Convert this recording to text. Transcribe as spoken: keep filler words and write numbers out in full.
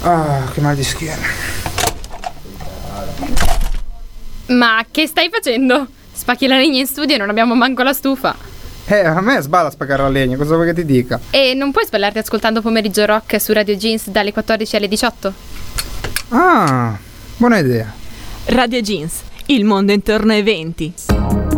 Ah, che mal di schiena. Ma che stai facendo? Spacchi la legna in studio e non abbiamo manco la stufa. Eh, a me sballa spaccare la legna, cosa vuoi che ti dica? E non puoi sballarti ascoltando Pomeriggio Rock su Radio Jeans dalle quattordici alle diciotto? Ah, buona idea. Radio Jeans, il mondo intorno ai venti.